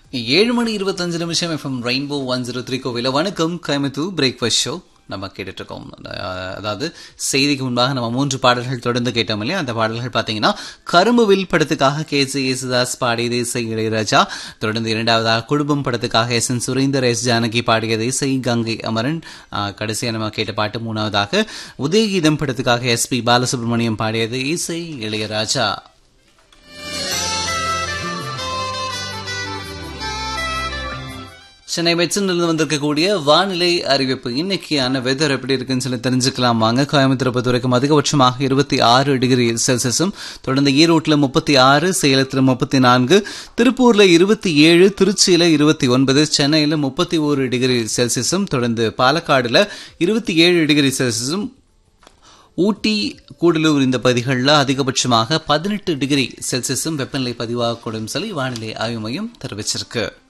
7 மணி 25 நிமிஷம் FM rainbow 103 கோவில வணக்கம் கோயம்புத்தூர் பிரேக்ஃபாஸ்ட் ஷோ நம்ம கேட்டுட்டு இருக்கோம். அதாவது செய்திக்கு முன்பாக நம்ம 3 பாடல்கள் தொடர்ந்து கேட்டோம் இல்லையா? அந்த பாடல்கள் பார்த்தீங்கன்னா கரும்புவில் படத்துக்காக கே.ஜே. யேசுதாஸ் பாடியது இசை இளையராஜா. தொடர்ந்து இரண்டாவதாக குடும்பம் படத்துக்காக எஸ்.என். சுரேந்தர், எஸ். ஜானகி பாடியது இசை கங்கை அமரன். கடைசியாக நம்ம கேட்ட பாட்டு மூணாவதாக உதயகீதம் படத்துக்காக எஸ்.பி. பாலசுப்ரமணியம் பாடியது இசை இளையராஜா. சென்னை மெட்சனிலிருந்து வந்திருக்கக்கூடிய வானிலை அறிவிப்பு. இன்னைக்கான வெதர் எப்படி இருக்குன்னு சொல்லி தெரிஞ்சுக்கலாம் வாங்க. கோயம்புத்தூரை பொறுத்த வரைக்கும் அதிகபட்சமாக 26 டிகிரி செல்சியஸும், தொடர்ந்து ஈரோட்டில் 36, சேலத்தில் 34, திருப்பூர்ல 27, திருச்சியில 29, சென்னையில் 31 டிகிரி செல்சியஸும், தொடர்ந்து பாலக்காடுல 27 டிகிரி செல்சியஸும், ஊட்டி, கூடலூர் இந்த பகுதிகளில் அதிகபட்சமாக 18 டிகிரி செல்சியஸும் வெப்பநிலை பதிவாகக்கூடும் சொல்லி வானிலை ஆய்வு மையம் தெரிவிச்சிருக்கு.